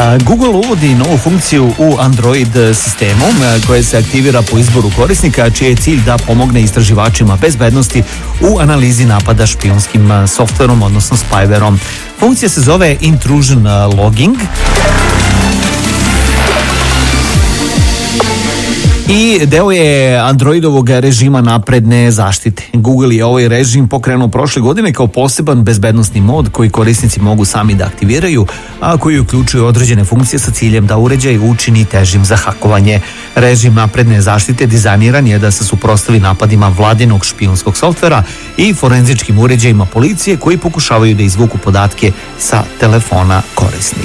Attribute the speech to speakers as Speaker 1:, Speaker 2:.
Speaker 1: Google uvodi novu funkciju u Android sistemu koja se aktivira po izboru korisnika, čiji je cilj da pomogne istraživačima bezbednosti u analizi napada špijunskim softverom, odnosno spywareom. Funkcija se zove Intrusion Logging i deo je Androidovog režima napredne zaštite. Google je ovaj režim pokrenuo prošle godine kao poseban bezbednosni mod koji korisnici mogu sami da aktiviraju, a koji uključuje određene funkcije sa ciljem da uređaj učini težim za hakovanje. Režim napredne zaštite dizajniran je da se suprotstavi napadima vladinog špijunskog softvera i forenzičkim uređajima policije koji pokušavaju da izvuku podatke sa telefona korisnika.